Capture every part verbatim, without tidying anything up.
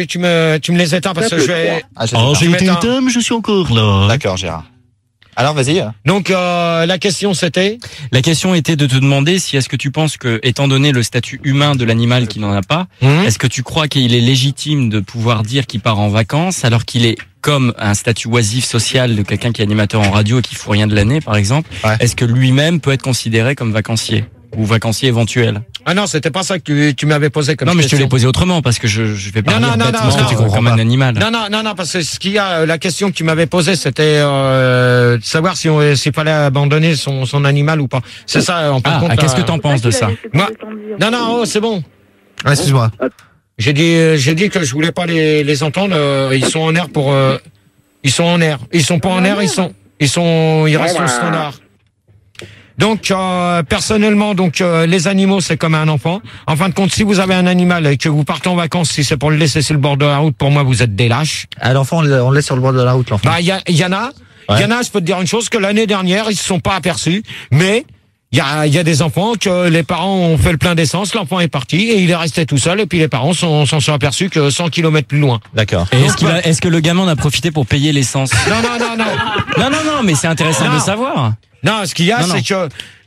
Tu me, tu me les éteins parce que je vais... Ah, j'ai Oh, fait j'ai tu été m'éteins. éteint, mais je suis encore là. D'accord, Gérard. Alors, vas-y. Donc, euh, la question c'était... La question était de te demander si est-ce que tu penses que, étant donné le statut humain de l'animal qui n'en a pas, Hum est-ce que tu crois qu'il est légitime de pouvoir dire qu'il part en vacances alors qu'il est comme un statut oisif social de quelqu'un qui est animateur en radio et qui fout rien de l'année, par exemple? Ouais. Est-ce que lui-même peut être considéré comme vacancier ou vacancier éventuel? Ah non, c'était pas ça que tu, tu m'avais posé comme Non, mais je te question. l'ai posé autrement parce que je, je vais pas Non, dire non, non, bêtement non, ce non, que tu je comprends comme comprends un pas. animal. Non, non, non, non, parce que ce qu'il y a, la question que tu m'avais posée, c'était euh, de savoir si on, s'il fallait abandonner son, son animal ou pas. C'est ça, en fin de Ah, compte. ah, qu'est-ce que euh, t'en penses de ça? Moi- Non, non, oh, c'est bon. Ah, excuse-moi. J'ai dit, euh, j'ai dit que je voulais pas les, les entendre. euh, ils sont en air pour. euh, ils sont en air. Ils sont pas en air. Ils sont. Ils sont. Ils restent au standard. Donc euh, personnellement, donc euh, les animaux c'est comme un enfant. En fin de compte, si vous avez un animal et que vous partez en vacances, si c'est pour le laisser sur le bord de la route, pour moi vous êtes des lâches. Ah, l'enfant, on le on le laisse sur le bord de la route, l'enfant. Bah il y, a- il y en a, il Ouais. y en a. Je peux te dire une chose que l'année dernière ils se sont pas aperçus, mais il y a, il y a des enfants que les parents ont fait le plein d'essence, l'enfant est parti et il est resté tout seul et puis les parents s'en sont, sont aperçus que cent kilomètres plus loin. D'accord. Et est-ce qu'il a- est-ce que le gamin en a profité pour payer l'essence? Non non non non. Non, non, non, mais c'est intéressant Non. de savoir. Non, ce qu'il y a, Non, non. c'est que...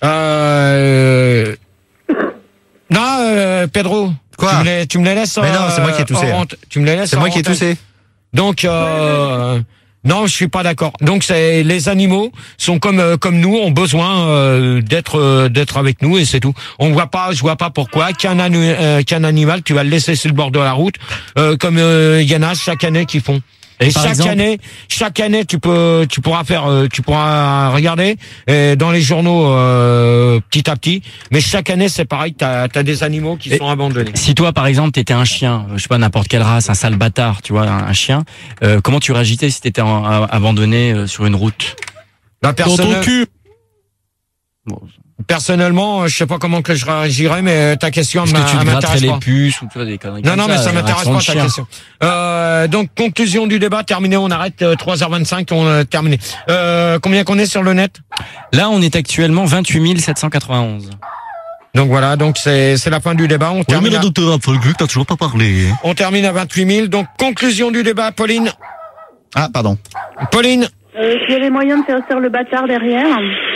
Euh... Non, euh, Pedro. Quoi tu me, les, tu me les laisses... Mais non, c'est moi qui ai toussé, hors hein. honte. Tu me les laisses C'est moi hors qui ai antenne. toussé. Donc, euh... non, je suis pas d'accord. Donc, c'est les animaux sont comme euh, comme nous, ont besoin euh, d'être euh, d'être avec nous et c'est tout. On voit pas, je vois pas pourquoi qu'un anu- euh, qu'un animal, tu vas le laisser sur le bord de la route, euh, comme euh, il y en a chaque année qui font. Et Par chaque exemple année, chaque année, tu peux, tu pourras faire, euh, tu pourras regarder euh, dans les journaux euh, petit à petit. Mais chaque année, c'est pareil. T'as, t'as des animaux qui Et- sont abandonnés. Si toi, par exemple, t'étais un chien, je sais pas, n'importe quelle race, un sale bâtard, tu vois, un, un chien, euh, comment tu réagirais si t'étais en- a- abandonné euh, sur une route? Bah, Dans ton personnel- cul. Bon, personnellement, euh, je sais pas comment que je réagirais, mais ta question est-ce m'a- que tu te m'intéresse gratterais les pas. puces ou tu vois, des conneries Non, comme non, mais ça euh, m'intéresse réaction pas de ta chien. question. Euh, donc, conclusion du débat, terminé, on arrête, euh, trois heures vingt-cinq, on a terminé. Euh, combien qu'on est sur le net? Là, on est actuellement vingt-huit mille sept cent quatre-vingt-onze. Donc voilà, donc c'est, c'est la fin du débat. On Oui, mais termine, le à, docteur Apfelgluck, t'as toujours pas parlé. hein. on termine à vingt-huit mille. Donc, conclusion du débat, Pauline. Ah, pardon. Pauline, Euh, S'il y avait moyen de faire sortir le bâtard derrière.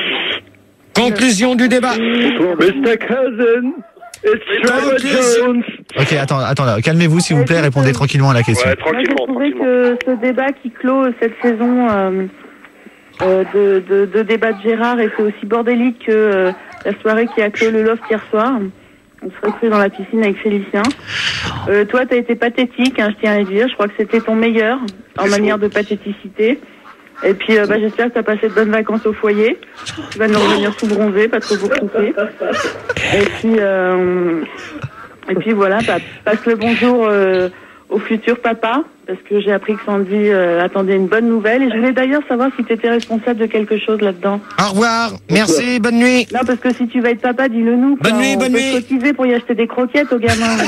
conclusion du débat. mister Cousin, it's Trevor Conclusion. Jones. Ok, attends, attends, là. Calmez-vous, s'il vous plaît, répondez tranquillement à la question. Ouais, Moi, j'ai tranquillement, trouvé tranquillement. que ce débat qui clôt cette saison euh, euh, de, de, de débat de Gérard était aussi bordélique que euh, la soirée qui a clos le loft hier soir. On se retrouvait dans la piscine avec Félicien. Euh, toi, t'as été pathétique, hein, je tiens à le dire. Je crois que c'était ton meilleur en manière de pathéticité. Et puis, euh, bah, j'espère que t'as passé de bonnes vacances au foyer. Tu vas nous revenir tout bronzé, pas trop boursouflé. Et puis, euh, et puis voilà, bah, passe le bonjour euh, au futur papa, parce que j'ai appris que Sandy euh, attendait une bonne nouvelle. Et je voulais d'ailleurs savoir si tu étais responsable de quelque chose là-dedans. Au revoir. Merci. Bonne nuit. Non, parce que si tu vas être papa, dis-le nous. quoi. Bonne nuit, On bonne peut nuit. cotiser pour y acheter des croquettes aux gamins.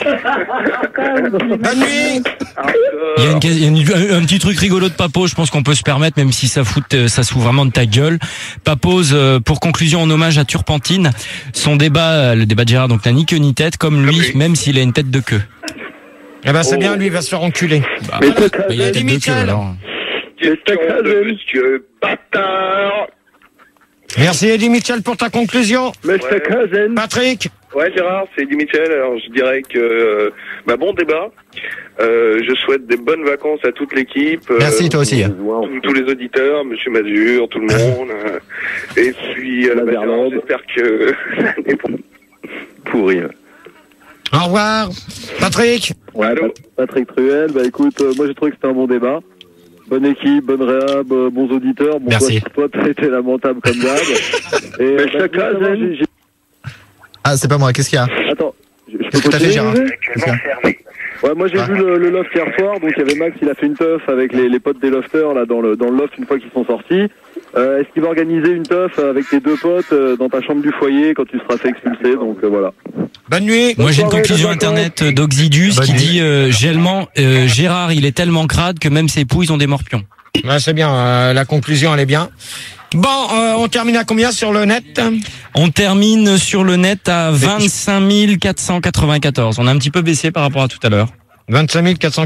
Bonne nuit. Il y a, une, il y a une- un, un petit truc rigolo de Papo, je pense qu'on peut se permettre, même si ça fout, euh, ça se fout vraiment de ta gueule. Papose, euh, pour conclusion, en hommage à Turpentine, son débat, euh, le débat de Gérard, donc n'a ni queue ni tête, comme lui, même s'il a une tête de queue. Eh ben, c'est bien, lui, il va se faire enculer. Bah, mister bah, il a une tête de queue, Michel. alors. Question de monsieur Bâtard. Merci, Eddie Mitchell, pour ta conclusion. mister Ouais. Cousin. Patrick. Ouais, Gérard, c'est Eddie Mitchell. Alors, je dirais que, euh, bah, bon débat. Euh, je souhaite des bonnes vacances à toute l'équipe. euh, Merci, toi aussi. tous, tous les auditeurs, Monsieur Mazur, tout le monde. euh, et puis, euh, La bah, Verlande. j'espère que l'année pro- pourri. Au revoir. Patrick. Ouais, allô. Patrick Truel, bah écoute, euh, moi j'ai trouvé que c'était un bon débat. Bonne équipe, bonne réhab, euh, bons auditeurs. Bon, Merci. Toi, toi, t'as été lamentable comme d'hab. Et bah, je voulais savoir, j'ai- j'ai- Ah, c'est pas moi, qu'est-ce qu'il y a? Attends, je, je peux Qu'est-ce que t'as fait, continuer, Gérard? José Qu'est-ce qu'il y a? Ouais, moi j'ai Ah. vu le, le loft hier soir, donc il y avait Max, il a fait une teuf avec les, les potes des lofters là dans le dans le loft une fois qu'ils sont sortis. Euh, Est-ce qu'il va organiser une teuf avec tes deux potes euh, dans ta chambre du foyer quand tu seras fait expulser? Donc euh, voilà. Bonne nuit. Moi, j'ai une soirée, conclusion bonnes internet d'Oxydus Bonne qui nuit. dit euh, Gellement, euh, Gérard, il est tellement crade que même ses pouilles ont des morpions. Ouais, c'est bien, euh, la conclusion, elle est bien. Bon, euh, on termine à combien sur le net? On termine sur le net à vingt-cinq mille quatre cent quatre-vingt-quatorze. On a un petit peu baissé par rapport à tout à l'heure. vingt-cinq mille quatre cents.